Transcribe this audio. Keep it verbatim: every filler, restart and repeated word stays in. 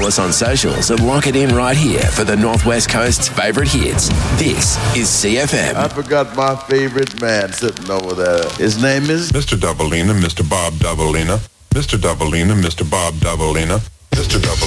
us on socials and lock it in right here for the Northwest Coast's favourite hits. This is C F M. I forgot my favourite man sitting over there. His name is Mister Doubleina, Mister Bob Doubleina, Mister Doubleina, Mister Bob Doubleina, Mister Double.